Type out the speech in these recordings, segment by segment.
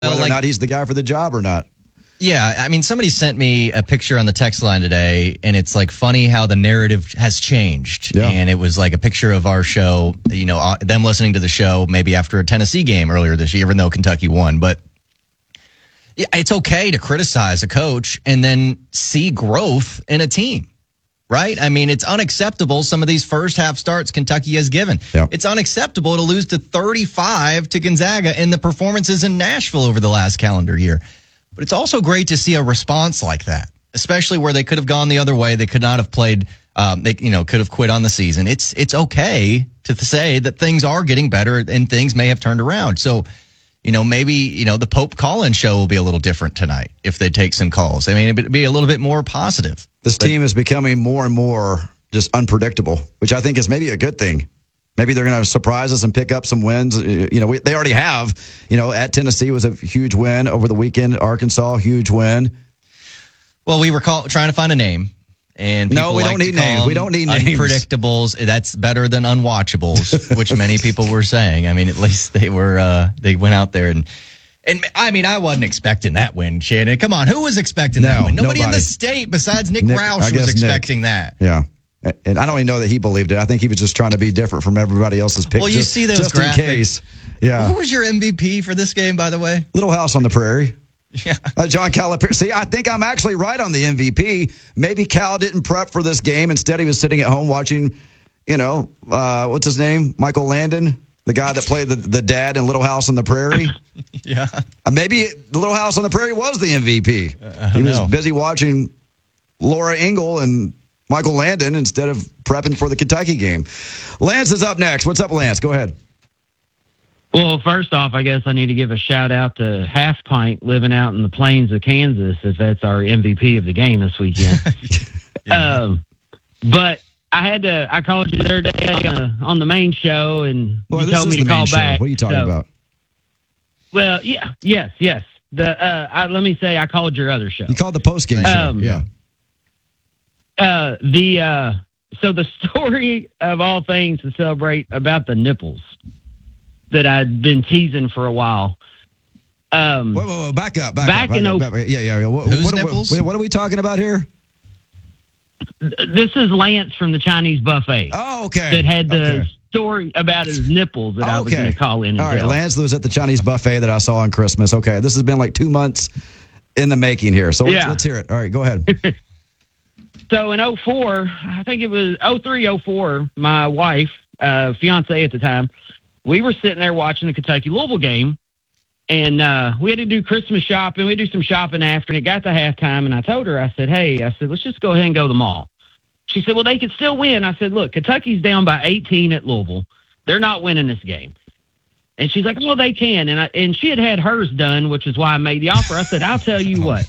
whether or not he's the guy for the job or not. Yeah, I mean, somebody sent me a picture on the text line today, and it's like funny how the narrative has changed. Yeah. And it was like a picture of our show, them listening to the show maybe after a Tennessee game earlier this year, even though Kentucky won. But it's okay to criticize a coach and then see growth in a team, right? I mean, it's unacceptable some of these first half starts Kentucky has given. Yeah. It's unacceptable to lose to 35 to Gonzaga in the performances in Nashville over the last calendar year. But it's also great to see a response like that, especially where they could have gone the other way. They could not have played. They could have quit on the season. It's okay to say that things are getting better and things may have turned around. So, maybe the Pope call-in show will be a little different tonight if they take some calls. I mean, it'd be a little bit more positive. This team is becoming more and more just unpredictable, which I think is maybe a good thing. Maybe they're going to surprise us and pick up some wins. They already have. At Tennessee was a huge win over the weekend. Arkansas, huge win. Well, we were trying to find a name. And we don't need names. We don't need names. Unpredictables. That's better than unwatchables, which many people were saying. I mean, at least they were. They went out there and I mean, I wasn't expecting that win, Shannon. Come on, who was expecting that win? Nobody in the state besides Nick Roush was expecting that. Yeah. And I don't even know that he believed it. I think he was just trying to be different from everybody else's picks. Well, you see those just graphics. In case. Yeah. Who was your MVP for this game, by the way? Little House on the Prairie. Yeah. John Calipari. See, I think I'm actually right on the MVP. Maybe Cal didn't prep for this game. Instead, he was sitting at home watching, what's his name? Michael Landon, the guy that played the dad in Little House on the Prairie. Yeah. Maybe Little House on the Prairie was the MVP. He was busy watching Laura Ingle and Michael Landon instead of prepping for the Kentucky game. Lance is up next. What's up, Lance? Go ahead. Well, first off, I guess I need to give a shout out to Half Pint living out in the plains of Kansas, if that's our MVP of the game this weekend. But I called you the other day on the main show, and you told me to call back. What are you talking about? Well, yes. Let me say I called your other show. You called the post-game show. Yeah. So the story of all things to celebrate about the nipples that I'd been teasing for a while. Whoa, back up. Yeah. Whose nipples? What are we talking about here? This is Lance from the Chinese buffet. Oh, okay. That had the story about his nipples that I was going to call in. All right, Lance was at the Chinese buffet that I saw on Christmas. Okay, this has been like 2 months in the making here. So let's hear it. All right, go ahead. So in 04, I think it was 03, 04, my wife, fiance at the time, we were sitting there watching the Kentucky-Louisville game, and we had to do Christmas shopping. We had to do some shopping after, and it got to halftime, and I told her, I said, let's just go ahead and go to the mall. She said, well, they could still win. I said, look, Kentucky's down by 18 at Louisville. They're not winning this game. And she's like, well, they can. And she had hers done, which is why I made the offer. I said, I'll tell you what,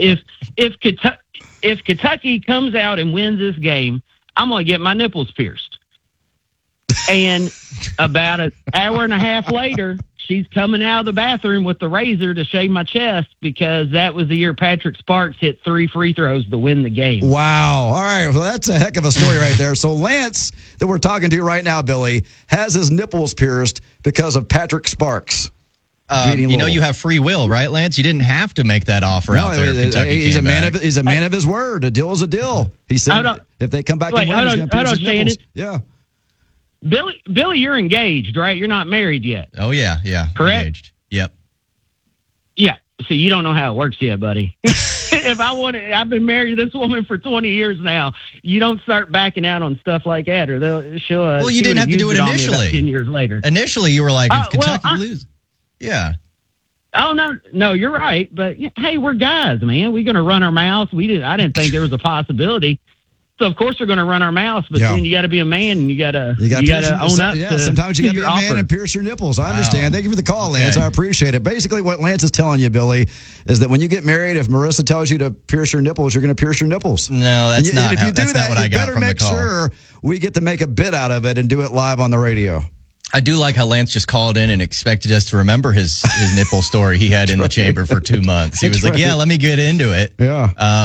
if Kentucky comes out and wins this game, I'm going to get my nipples pierced. And about an hour and a half later, she's coming out of the bathroom with the razor to shave my chest because that was the year Patrick Sparks hit 3 free throws to win the game. Wow. All right. Well, that's a heck of a story right there. So Lance, that we're talking to right now, Billy, has his nipples pierced because of Patrick Sparks. You have free will, right, Lance? You didn't have to make that offer out there. He's a man of his word. A deal is a deal. He said if they come back and win, he's going to pierce his nipples. Yeah. Billy, you're engaged, right? You're not married yet. Oh, yeah. Correct? Engaged. Yep. Yeah. So you don't know how it works yet, buddy. I've been married to this woman for 20 years now. You don't start backing out on stuff like that, or she'll. Well, you didn't have to do it initially. 10 years later. Initially, you were like, if Kentucky loses. Yeah. Oh, no, you're right. But, hey, we're guys, man. We're going to run our mouths. I didn't think there was a possibility. So, of course, we're going to run our mouths, but then you got to be a man and you got to own up. Yeah, sometimes you got to be a man and pierce your nipples. I understand. Thank you for the call, Lance. I appreciate it. Basically, what Lance is telling you, Billy, is that when you get married, if Marissa tells you to pierce your nipples, you're going to pierce your nipples. No, that's not. If you do that, what I you got better from make the call. sure we get to make a bit out of it and do it live on the radio. I do like how Lance just called in and expected us to remember his nipple story he had in the chamber for 2 months. He was like, yeah, let me get into it. Yeah.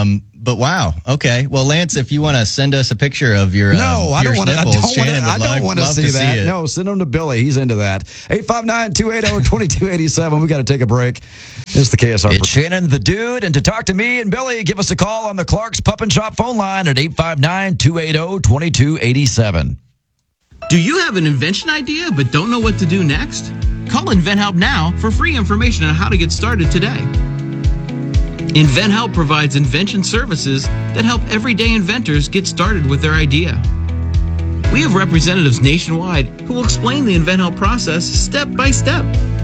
But wow. Okay. Well, Lance, if you want to send us a picture of your No, I don't want to. I don't want to see that. It. No, send them to Billy. He's into that. 859-280-2287. We got to take a break. It's the KSR. It's Shannon the Dude. And to talk to me and Billy, give us a call on the Clark's Pup and Shop phone line at 859-280-2287. Do you have an invention idea but don't know what to do next? Call InventHelp now for free information on how to get started today. InventHelp provides invention services that help everyday inventors get started with their idea. We have representatives nationwide who will explain the InventHelp process step by step.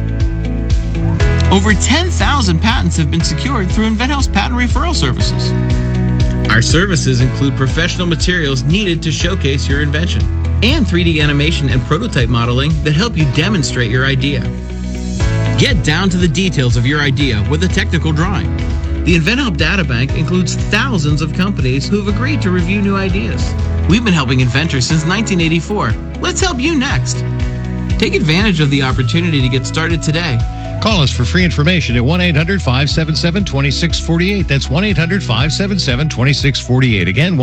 Over 10,000 patents have been secured through InventHelp's patent referral services. Our services include professional materials needed to showcase your invention and 3D animation and prototype modeling that help you demonstrate your idea. Get down to the details of your idea with a technical drawing. The InventHelp Databank includes thousands of companies who have agreed to review new ideas. We've been helping inventors since 1984. Let's help you next. Take advantage of the opportunity to get started today. Call us for free information at 1-800-577-2648. That's 1-800-577-2648. Again,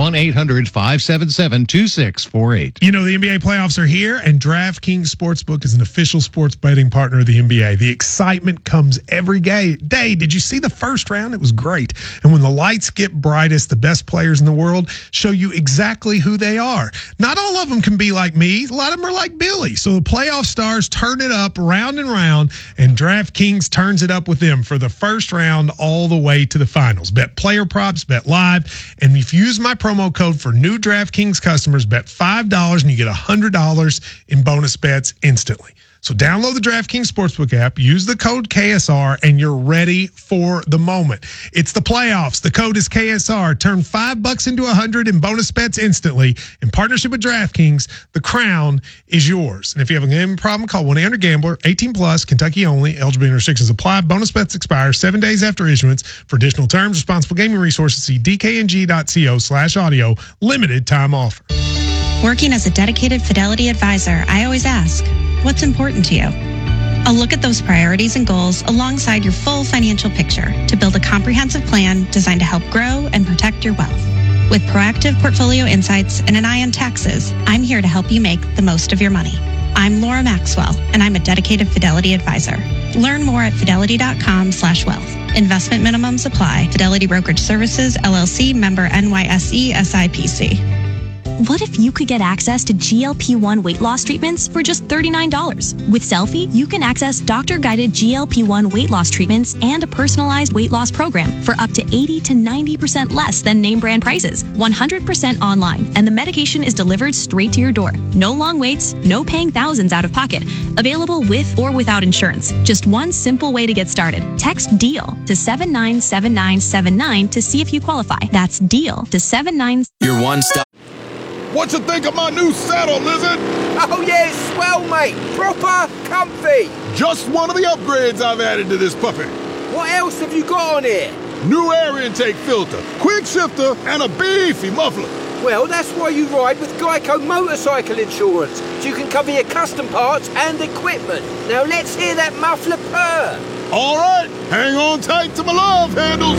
1-800-577-2648. You know, the NBA playoffs are here, and DraftKings Sportsbook is an official sports betting partner of the NBA. The excitement comes every day. Did you see the first round? It was great. And when the lights get brightest, the best players in the world show you exactly who they are. Not all of them can be like me. A lot of them are like Billy. So the playoff stars turn it up round and round, and DraftKings turns it up with them for the first round all the way to the finals. Bet player props, bet live, and if you use my promo code for new DraftKings customers, bet $5 and you get $100 in bonus bets instantly. So download the DraftKings Sportsbook app, use the code KSR, and you're ready for the moment. It's the playoffs. The code is KSR. Turn $5 into $100 in bonus bets instantly. In partnership with DraftKings, the crown is yours. And if you have a gambling problem, call 1-800-GAMBLER, 18+, Kentucky only. Eligibility restrictions apply. Bonus bets expire 7 days after issuance. For additional terms, responsible gaming resources, see dkng.co/audio. Limited time offer. Working as a dedicated Fidelity advisor, I always ask, what's important to you? I'll look at those priorities and goals alongside your full financial picture to build a comprehensive plan designed to help grow and protect your wealth. With proactive portfolio insights and an eye on taxes, I'm here to help you make the most of your money. I'm Laura Maxwell, and I'm a dedicated Fidelity advisor. Learn more at fidelity.com/wealth. Investment minimums apply. Fidelity Brokerage Services, LLC, member NYSE, SIPC. What if you could get access to GLP-1 weight loss treatments for just $39? With Selfie, you can access doctor-guided GLP-1 weight loss treatments and a personalized weight loss program for up to 80 to 90% less than name brand prices. 100% online, and the medication is delivered straight to your door. No long waits, no paying thousands out of pocket. Available with or without insurance. Just one simple way to get started. Text DEAL to 797979 to see if you qualify. That's DEAL to 79. Your one-stop. What you think of my new saddle, Lizard? Oh, yeah, it's swell, mate. Proper comfy. Just one of the upgrades I've added to this puppy. What else have you got on here? New air intake filter, quick shifter, and a beefy muffler. Well, that's why you ride with Geico Motorcycle Insurance, so you can cover your custom parts and equipment. Now let's hear that muffler purr. All right, hang on tight to my love handles.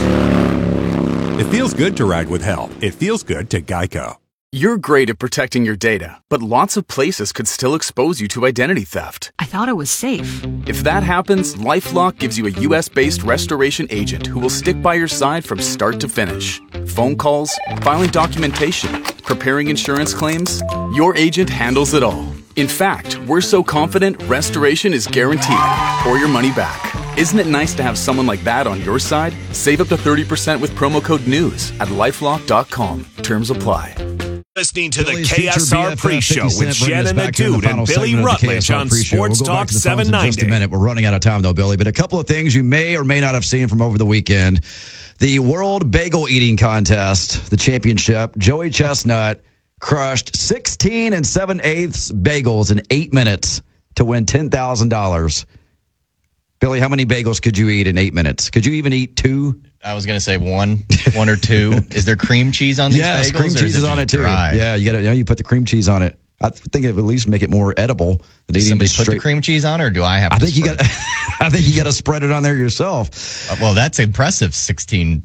It feels good to ride with help. It feels good to Geico. You're great at protecting your data, but lots of places could still expose you to identity theft. I thought it was safe. If that happens, LifeLock gives you a U.S.-based restoration agent who will stick by your side from start to finish. Phone calls, filing documentation, preparing insurance claims, your agent handles it all. In fact, we're so confident restoration is guaranteed or your money back. Isn't it nice to have someone like that on your side? Save up to 30% with promo code NEWS at LifeLock.com. Terms apply. Listening to the KSR pre-show with Shannon the Dude and Billy Rutledge on Sports Talk 790. Just a minute. We're running out of time, though, Billy. But a couple of things you may or may not have seen from over the weekend. The World Bagel Eating Contest, the championship, Joey Chestnut crushed 16 7/8 bagels in 8 minutes to win $10,000. Billy, how many bagels could you eat in 8 minutes? Could you even eat two? I was going to say one or two. Is there cream cheese on these bagels? Yes, cream cheese is on it too. Dry? Yeah, you put the cream cheese on it. I think it would at least make it more edible. Does somebody put the cream cheese on, or do I have? I think you got to spread it on there yourself. Well, that's impressive. 16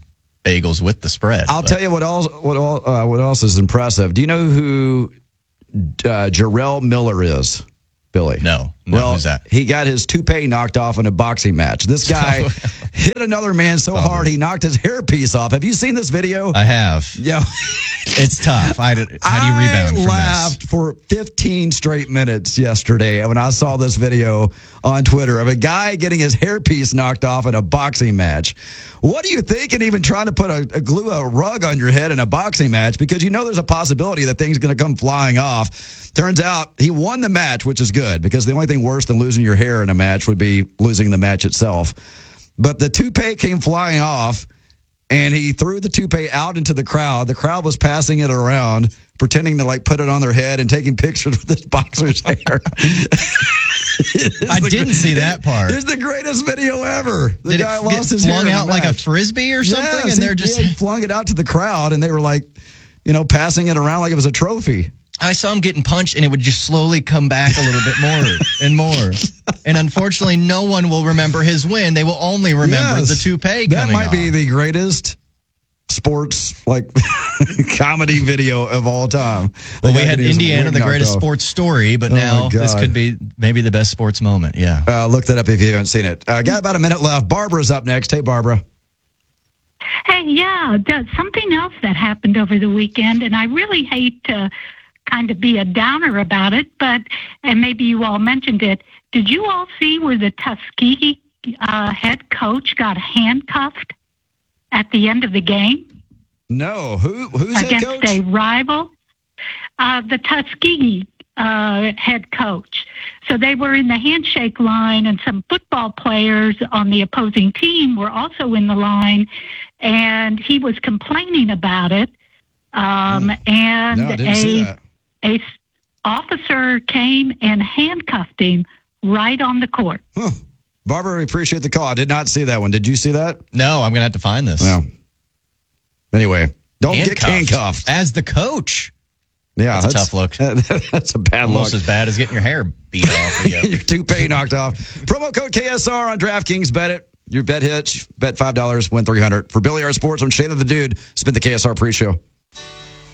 bagels with the spread. I'll tell you what else is impressive. Do you know who Jarrell Miller is, Billy? No. Well, who's that? He got his toupee knocked off in a boxing match. This guy hit another man so hard he knocked his hairpiece off. Have you seen this video? I have. Yeah. It's tough. How do you rebound from this? I laughed for 15 straight minutes yesterday when I saw this video on Twitter of a guy getting his hairpiece knocked off in a boxing match. What do you think in even trying to put glue a rug on your head in a boxing match? Because you know there's a possibility that thing's going to come flying off. Turns out he won the match, which is good, because the only thing worse than losing your hair in a match would be losing the match itself. But the toupee came flying off, and he threw the toupee out into the crowd. The crowd was passing it around, pretending to put it on their head and taking pictures with this boxer's hair. I didn't see that part. It's the greatest video ever. The guy lost his flung hair out like a frisbee or something, yes, and they're just he flung it out to the crowd, and they were passing it around like it was a trophy. I saw him getting punched, and it would just slowly come back a little bit more and more. And unfortunately, no one will remember his win. They will only remember the toupee coming That might off. be the greatest sports comedy video of all time. Well, we had Indiana, the greatest sports story, but now this could be maybe the best sports moment. Yeah. Look that up if you haven't seen it. Got about a minute left. Barbara's up next. Hey, Barbara. Hey, yeah, something else that happened over the weekend, and I really hate to kind of be a downer about it, and maybe you all mentioned it. Did you all see where the Tuskegee head coach got handcuffed at the end of the game? No. Who's against head coach? A rival? The Tuskegee head coach. So they were in the handshake line, and some football players on the opposing team were also in the line, and he was complaining about it. And No, I didn't see that. a officer came and handcuffed him right on the court. Huh. Barbara, we appreciate the call. I did not see that one. Did you see that? No, I'm going to have to find this. No. Anyway, don't get handcuffed. As the coach. Yeah, that's a tough look. That's a bad Almost look. as bad as getting your hair beat off. Your toupee knocked off. Promo code KSR on DraftKings. Bet it. Your bet hits. Bet $5. Win $300. For Billy R Sports, I'm Shane the Dude. Spin the KSR pre-show.